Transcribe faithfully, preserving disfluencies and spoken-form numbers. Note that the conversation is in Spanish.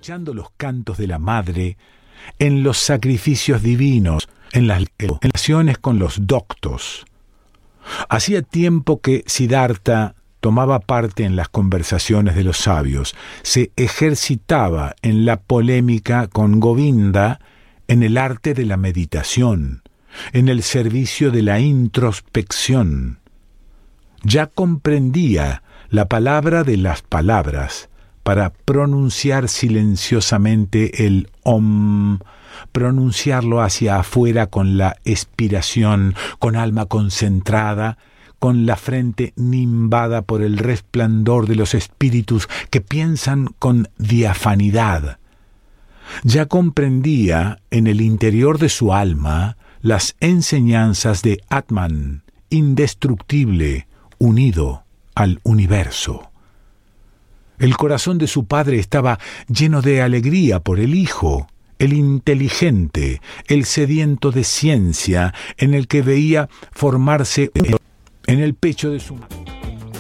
escuchando los cantos de la madre, en los sacrificios divinos, en las relaciones con los doctos. Hacía tiempo que Siddhartha tomaba parte en las conversaciones de los sabios, se ejercitaba en la polémica con Govinda, en el arte de la meditación, en el servicio de la introspección. Ya comprendía la palabra de las palabras para pronunciar silenciosamente el Om, pronunciarlo hacia afuera con la expiración, con alma concentrada, con la frente nimbada por el resplandor de los espíritus que piensan con diafanidad. Ya comprendía en el interior de su alma las enseñanzas de Atman, indestructible, unido al universo. El corazón de su padre estaba lleno de alegría por el hijo, el inteligente, el sediento de ciencia, en el que veía formarse en el pecho de su madre.